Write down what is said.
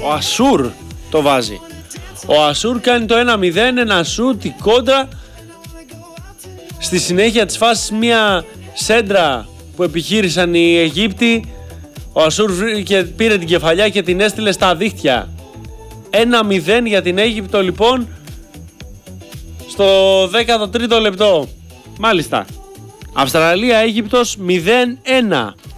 Ο Ασούρ το βάζει. Ο Ασούρ κάνει το 1-0, ένα σουτ, η κόντρα. Στη συνέχεια της φάσης μια σέντρα που επιχείρησαν οι Αιγύπτιοι. Ο Ασούρ πήρε την κεφαλιά και την έστειλε στα δίχτυα. 1-0 για την Αίγυπτο λοιπόν στο 13ο λεπτό. Μάλιστα. Αυστραλία-Αίγυπτος 0-1.